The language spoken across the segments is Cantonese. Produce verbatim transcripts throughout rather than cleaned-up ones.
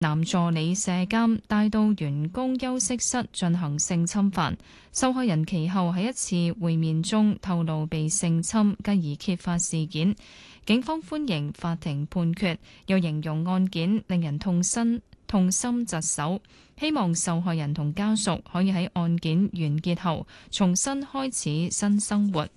男助理舍監帶到員工休息室進行性侵犯，受害人其後喺一次會面中透露被性侵，繼而揭發事件。警方歡迎法庭判決，又形容案件令人痛心痛心疾首，希望受害人同家屬可以喺案件完結後重新開始新生活。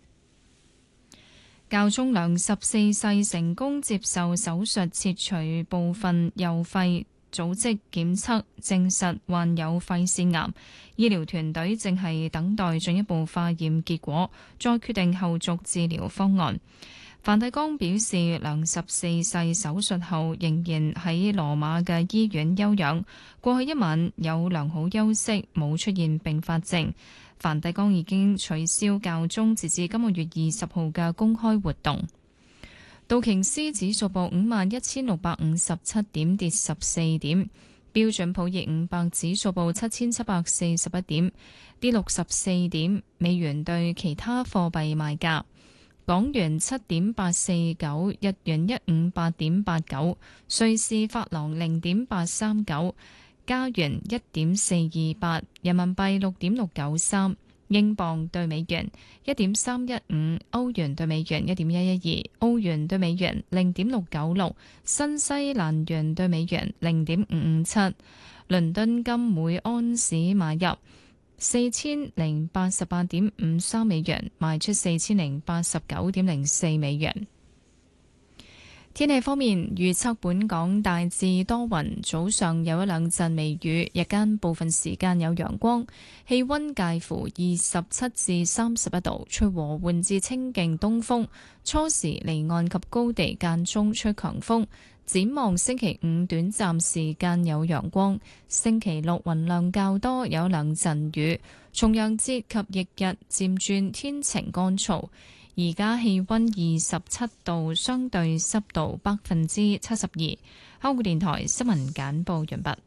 教宗良十四世成功接受手術切除部分右肺，組織檢測證實患有肺腺癌，醫療團隊正係等待進一步化驗結果，再決定後續治療方案。梵蒂岡表示，良十四世手術後仍然喺羅馬嘅醫院休養，過去一晚有良好休息，冇出現併發症。梵蒂岡已經取消教宗截至今個月二十號嘅公開活動。道瓊斯指數報五萬一千六百五十七點，跌十四點。標準普爾五百指數報七千七百四十一點，跌六十四點。美元對其他貨幣賣價：港元七點八四九，日元一五八點八九，瑞士法郎零點八三九。加元一點四二八，人民幣六點六九三，英鎊對美元一點三一五，歐元對美元一點一一二，澳元對美元零點六九六，新西蘭元對美元零點五五七。倫敦金每安士買入四千零八十八點五三美元，賣出四千零八十九點零四美元。天氣方面，預測本港大致多雲，早上有一兩陣微雨，日間部分時間有陽光，氣溫介乎二十七至三十一度，吹和緩至清勁東風，初時離岸及高地間中吹強風。展望星期五短暫時間有陽光，星期六雲量較多，有兩陣雨，重陽節及翌日漸轉天晴乾燥。而家氣溫二十七度，相對濕度百分之七十二。香港電台新聞簡報完畢。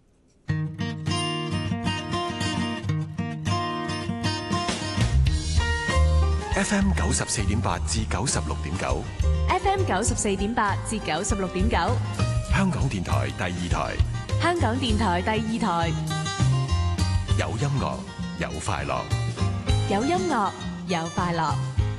F M 九十四點八至九十六點九 ，F M 九十四點八至九十六點九， 香港電台第二台， 香港電台第二台， 有音樂有快樂， 有音樂有快樂。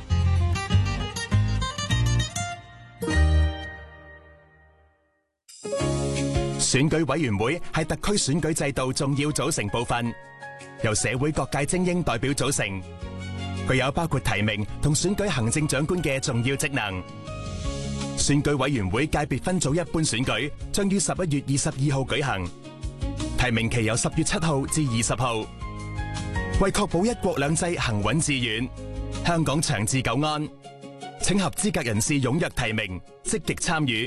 選舉委員會係特區選舉制度重要組成部分，由社會各界精英代表組成，具有包括提名同選舉行政長官嘅重要職能。選舉委員會界別分組一般選舉將於十一月二十二號舉行，提名期由十月七號至二十號。為確保一國兩制行穩致遠，香港長治久安，請合資格人士踴躍提名，積極參與。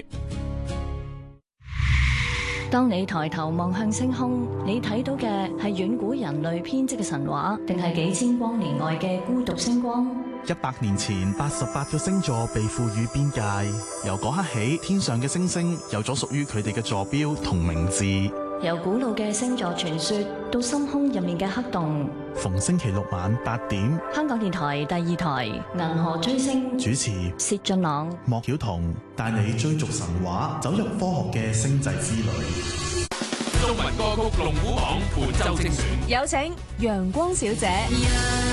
當你抬頭望向星空，你睇到嘅係遠古人類編織嘅神話，定係幾千光年外嘅孤獨星光？ 一百年前，八十八個星座被賦予邊界，由嗰刻起，天上嘅星星有咗屬於佢哋嘅座標同名字。 由古老嘅星座傳說到深空入面嘅黑洞。 逢星期六晚八點， 香港電台第二台銀河追星主持薛俊朗、 莫曉彤帶你追逐神話，走入科學嘅星際之旅。 中文歌曲龍虎榜本周精選， 有請陽光小姐。